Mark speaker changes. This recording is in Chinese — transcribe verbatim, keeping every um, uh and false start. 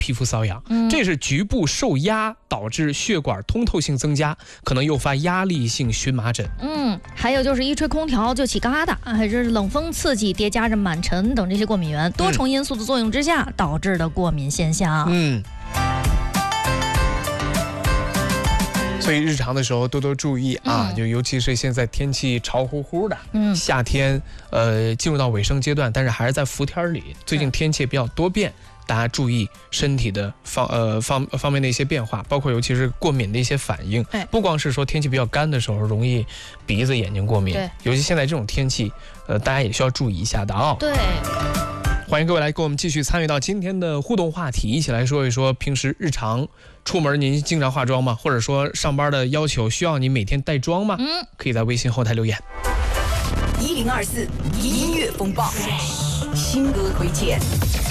Speaker 1: 皮肤瘙痒，
Speaker 2: 嗯、
Speaker 1: 这是局部受压导致血管通透性增加，可能诱发压力性荨麻疹。
Speaker 2: 嗯，还有就是一吹空调就起疙瘩，还是冷风刺激叠加着螨尘等这些过敏源，多重因素的作用之下导致的过敏现象。
Speaker 1: 嗯。所以日常的时候多多注意啊，嗯、就尤其是现在天气潮乎乎的，嗯，夏天呃进入到尾声阶段，但是还是在伏天里，最近天气比较多变，大家注意身体的方呃方方面的一些变化，包括尤其是过敏的一些反应。不光是说天气比较干的时候容易鼻子眼睛过敏，尤其现在这种天气，呃大家也需要注意一下的啊、哦。
Speaker 2: 对。
Speaker 1: 欢迎各位来跟我们继续参与到今天的互动话题，一起来说一说平时日常出门您经常化妆吗？或者说上班的要求需要你每天带妆吗？嗯，可以在微信后台留言。
Speaker 3: 一零二四音乐风暴新歌推荐。